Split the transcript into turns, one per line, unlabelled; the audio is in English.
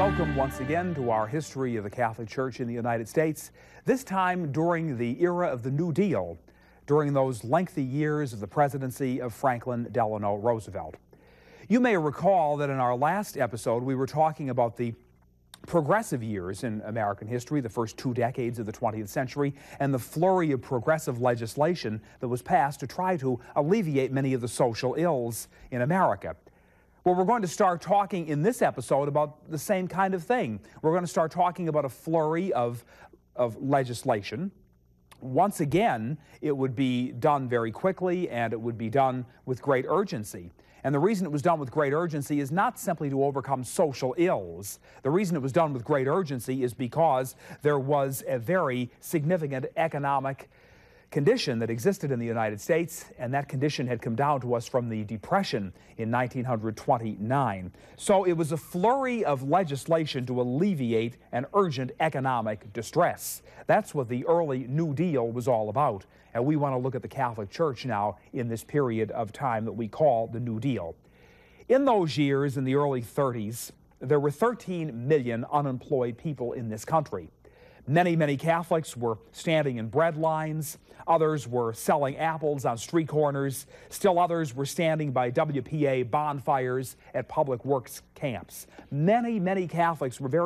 Welcome once again to our history of the Catholic Church in the United States, this time during the era of the New Deal, during those lengthy years of the presidency of Franklin Delano Roosevelt. You may recall that in our last episode we were talking about the progressive years in American history, the first 2 decades of the 20th century, and the flurry of progressive legislation that was passed to try to alleviate many of the social ills in America. Well, we're going to start talking in this episode about the same kind of thing. We're going to start talking about a flurry of legislation. Once again, it would be done very quickly, and it would be done with great urgency. And the reason it was done with great urgency is not simply to overcome social ills. The reason it was done with great urgency is because there was a very significant economic condition that existed in the United States, and that condition had come down to us from the Depression in 1929. So it was a flurry of legislation to alleviate an urgent economic distress. That's what the early New Deal was all about. And we want to look at the Catholic Church now in this period of time that we call the New Deal. In those years, in the early 30s, there were 13 million unemployed people in this country. Many Catholics were standing in bread lines. Others were selling apples on street corners. Still others were standing by WPA bonfires at public works camps. Many Catholics were very